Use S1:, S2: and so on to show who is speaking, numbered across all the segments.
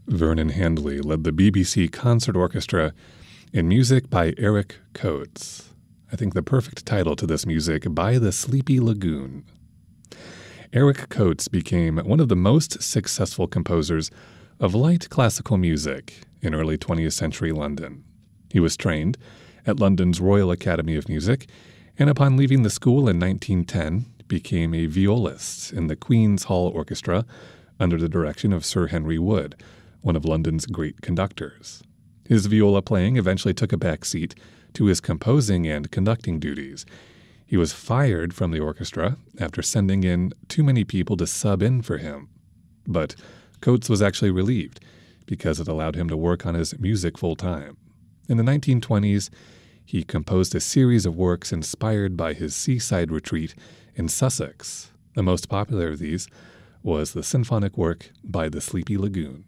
S1: Vernon Handley led the BBC Concert Orchestra in music by Eric Coates. I think the perfect title to this music, By the Sleepy Lagoon. Eric Coates became one of the most successful composers of light classical music in early 20th century London. He was trained at London's Royal Academy of Music, and upon leaving the school in 1910, became a violist in the Queen's Hall Orchestra under the direction of Sir Henry Wood, one of London's great conductors. His viola playing eventually took a backseat to his composing and conducting duties. He was fired from the orchestra after sending in too many people to sub in for him. But Coates was actually relieved because it allowed him to work on his music full-time. In the 1920s, he composed a series of works inspired by his seaside retreat in Sussex. The most popular of these was the symphonic work By the Sleepy Lagoon.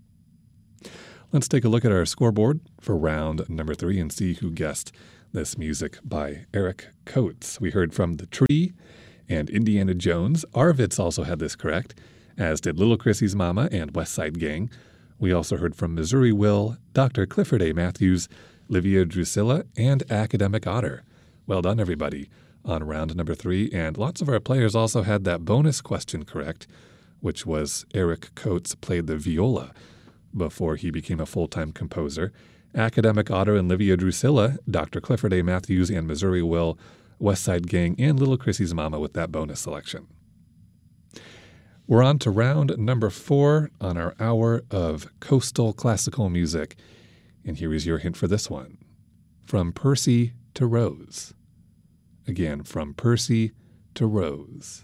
S1: Let's take a look at our scoreboard for round number 3 and see who guessed this music by Eric Coates. We heard from The Tree and Indiana Jones. Arvitz also had this correct, as did Little Chrissy's Mama and West Side Gang. We also heard from Missouri Will, Dr. Clifford A. Matthews, Livia Drusilla, and Academic Otter. Well done, everybody, on round number 3. And lots of our players also had that bonus question correct, which was Eric Coates played the viola before he became a full-time composer. Academic Otter and Livia Drusilla, Dr. Clifford A. Matthews and Missouri Will, West Side Gang, and Little Chrissy's Mama with that bonus selection. We're on to round number 4 on our hour of coastal classical music. And here is your hint for this one. From Percy to Rose. Again, From Percy to Rose.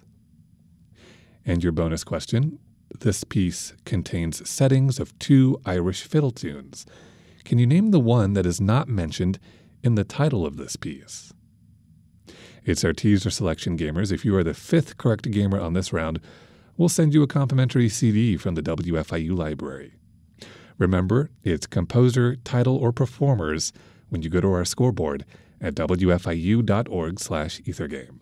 S1: And your bonus question, this piece contains settings of 2 Irish fiddle tunes. Can you name the one that is not mentioned in the title of this piece? It's our teaser selection, gamers. If you are the 5th correct gamer on this round, we'll send you a complimentary CD from the WFIU library. Remember, it's composer, title, or performers when you go to our scoreboard at wfiu.org/ethergame.